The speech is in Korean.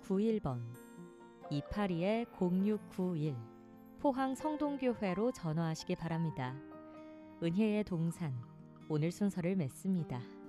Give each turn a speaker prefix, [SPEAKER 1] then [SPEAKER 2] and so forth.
[SPEAKER 1] 0691번 282-0691 포항 성동교회로 전화하시기 바랍니다. 은혜의 동산, 오늘 순서를 맺습니다.